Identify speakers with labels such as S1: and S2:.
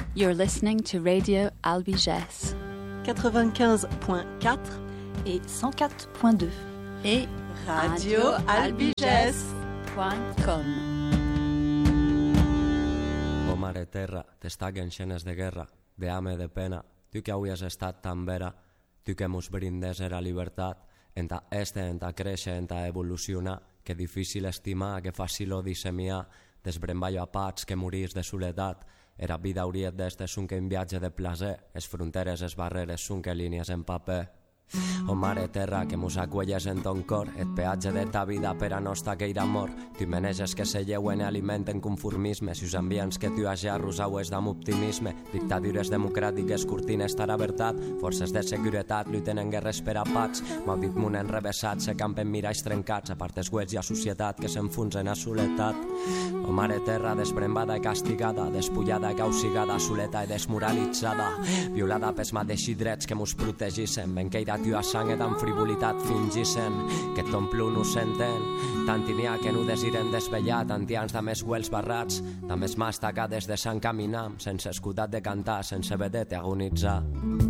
S1: You're listening to Radio Albiges
S2: 95.4
S1: et 104.2 et radioalbiges.com.
S3: O mare terra, t'estaguen xenes de guerra, de ame, de pena, tu que avui has estat tan vera, tu que mos brindes era llibertat, enta créixer, enta evolucionar, que difícil estimar, que fàcil o dissemiar, desbremballo a pats que morís de soledat, era vida hauria d'este són que en viatge de plaer, es fronteres, es barreres són que línies en paper. O mare terra, que mos acuelles en ton cor, et peatge de ta vida per a nostra queira amor, tu meneges que se lleuen i alimenten conformisme, si us ambients que tu ajarros aues d'am optimisme, dictadures democràtiques curtint estar abertat, forces de seguretat lluiten en guerres per a pats, maudit món enrevessat, se campen miralls trencats, a partes wets i a societat que s'enfonsen a soledat. O mare terra, desbrembada i castigada, despullada i causigada, soleta i desmoralitzada, violada pels mateixos drets que mos protegissen, ben queira tua sang e tan frivolitat fingissen que t'omplu no senten tant n'hi ha que no desiren desvellar tantians de més huels barrats de més mas tacades de sang caminam sense escudat de cantar, sense vedet agonitzar.